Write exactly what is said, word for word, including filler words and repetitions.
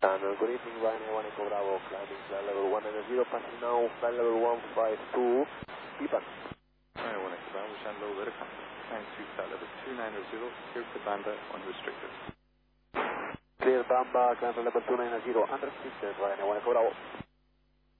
And uh, good evening, Ryanair one Echo Bravo, climbing flight level one nine zero, passing now flight level one five two, Ipan. Ryanair one Echo Bravo, shallow, welcome. Climb to flight level two nine zero, clear for Bamba, unrestricted. Clear Bamba, climb flight level two nine zero, unrestricted, Ryanair one Echo Bravo.